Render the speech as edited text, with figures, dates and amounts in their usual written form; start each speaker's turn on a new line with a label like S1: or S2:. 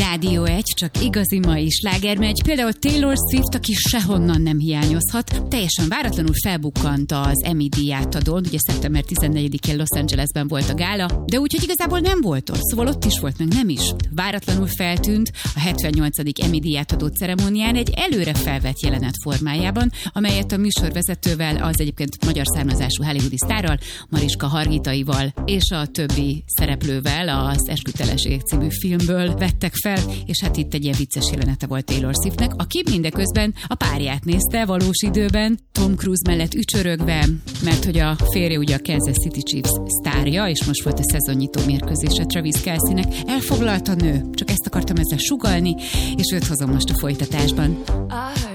S1: Rádió 1, csak igazi mai slágermegy. Például Taylor Swift, aki sehonnan nem hiányozhat. Teljesen váratlanul felbukkant az Emmy díj átadón, ugye szeptember 14-én Los Angelesben volt a gála, de úgyhogy igazából nem volt ott, szóval ott is volt, meg nem is. Váratlanul feltűnt a 78. Emmy díj átadó ceremónián egy előre felvett jelenet formájában, amelyet a műsorvezetővel, az egyébként magyar származású hollywoodi sztárral, Mariska Hargitaival és a többi szereplővel az Esküteleség című filmből vettek fel, és hát itt egy ilyen vicces jelenete volt Taylor Swiftnek, aki mindeközben a párját nézte valós időben, Tom Cruise mellett ücsörögve, mert hogy a férje ugye a Kansas City Chiefs sztárja, és most volt a szezonnyitó mérkőzése Travis Kelce-nek. Elfoglalt a nő, csak ezt akartam ezzel sugallni, és őt hozom most a folytatásban.